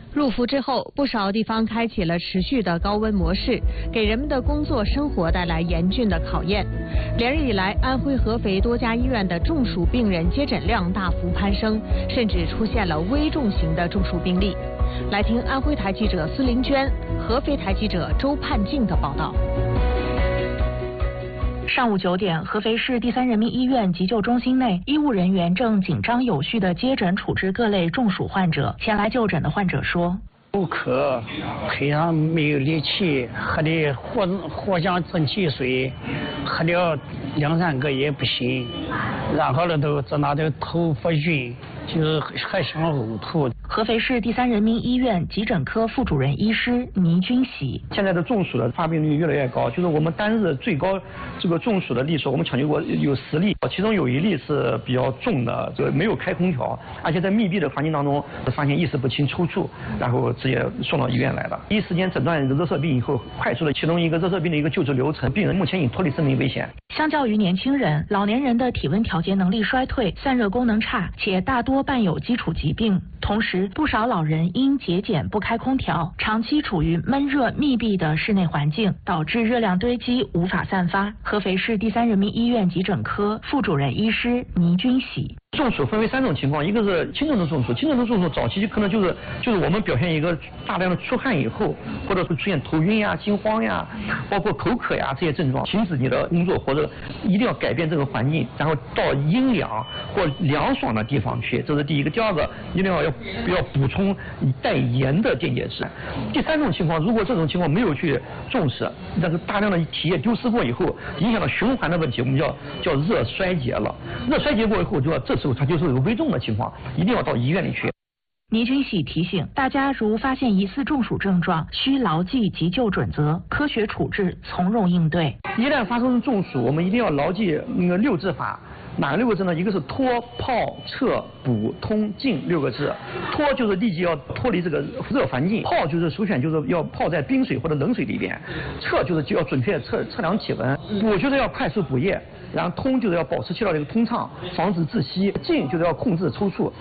入伏之后，不少地方开启了持续的高温模式，给人们的工作生活带来严峻的考验。连日以来，安徽合肥多家医院的中暑病人接诊量大幅攀升，甚至出现了危重型的中暑病例。来听安徽台记者孙林娟、合肥台记者周盼静的报道。 上午9点，合肥市第三人民医院急救中心内，医务人员正紧张有序地接诊处置各类中暑患者。前来就诊的患者说： 口渴，腿上没有力气，喝的藿香正气水，喝了2、3个也不行，然后呢都在那都头发晕，就是还想呕吐。 合肥市第三人民医院急诊科副主任医师倪军喜： 现在的中暑的发病率越来越高，就是我们单日最高这个中暑的例数，我们抢救过有10例，其中有1例是比较重的，这个没有开空调，而且在密闭的环境当中发现意识不清、抽搐，然后直接送到医院来了。第一时间诊断热射病以后，快速的启动一个热射病的一个救治流程，病人目前已脱离生命危险。 相较于年轻人，老年人的体温调节能力衰退，散热功能差，且大多伴有基础疾病。同时，不少老人因节俭不开空调，长期处于闷热密闭的室内环境，导致热量堆积无法散发。合肥市第三人民医院急诊科副主任医师倪军喜： 中暑分为3种情况，一个是轻重的中暑，轻重的中暑早期可能就是我们表现一个大量的出汗以后，或者会出现头晕呀、心慌呀，包括口渴呀这些症状，停止你的工作或者一定要改变这个环境，然后到阴凉或凉爽的地方去，这是第一个。第二个，一定要补充带盐的电解质。第3种情况，如果这种情况没有去重视，那个大量的体液丢失过以后，影响到循环的问题，我们叫热衰竭了。热衰竭过以后，这时候它就是有危重的情况，一定要到医院里去。 倪军喜提醒大家，如发现疑似中暑症状，需牢记急救准则，科学处置，从容应对。 一旦发生中暑，我们一定要牢记那个6字法。哪6个字呢？一个是脱、泡、撤、补、通、静6个字。脱就是立即要脱离这个热环境，泡就是首选就是要泡在冰水或者冷水里边，撤就是就要准确测量体温，补就是要快速补液，然后通就是要保持气道的一个通畅，防止窒息，静就是要控制抽搐。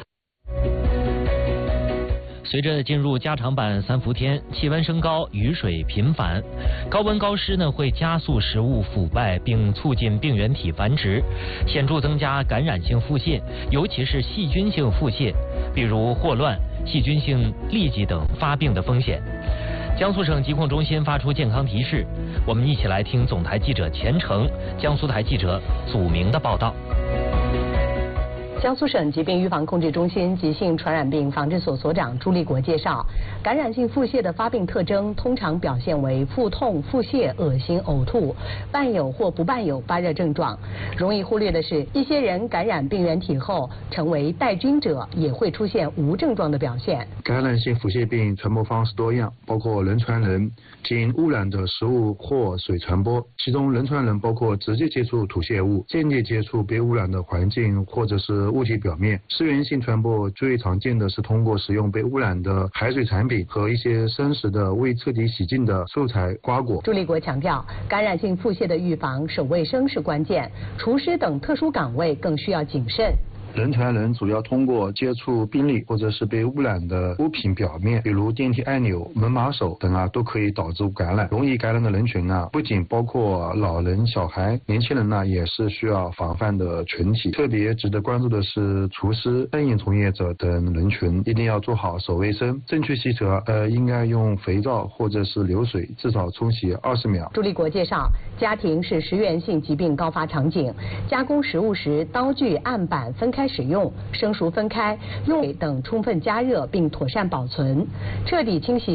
随着进入加长版3伏天，气温升高，雨水频繁，高温高湿呢会加速食物腐败，并促进病原体繁殖，显著增加感染性腹泻，尤其是细菌性腹泻，比如霍乱、细菌性痢疾等发病的风险。江苏省疾控中心发出健康提示，我们一起来听总台记者钱成、江苏台记者祖明的报道。 江苏省疾病预防控制中心急性传染病防治所所长朱立国介绍，感染性腹泻的发病特征通常表现为腹痛、腹泻、恶心、呕吐，伴有或不伴有发热症状。容易忽略的是，一些人感染病原体后成为带菌者，也会出现无症状的表现。 感染性腹泻病传播方式多样，包括人传人、经污染的食物或水传播，其中人传人包括直接接触吐泻物、间接接触被污染的环境或者是物体表面。湿源性传播最常见的是通过使用被污染的海水产品和一些生食的未彻底洗净的素材瓜果。 朱立国强调，感染性腹泻的预防，手卫生是关键，厨师等特殊岗位更需要谨慎。 人传人主要通过接触病例或者是被污染的物品表面，比如电梯按钮、门把手等都可以导致感染。容易感染的人群不仅包括老人、小孩，年轻人也是需要防范的群体。特别值得关注的是厨师、餐饮从业者等人群，一定要做好手卫生，正确洗手，应该用肥皂或者是流水至少冲洗20秒。 朱立国介绍，家庭是食源性疾病高发场景，加工食物时刀具、案板分开使用，生熟分开，用水等充分加热并妥善保存，彻底清洗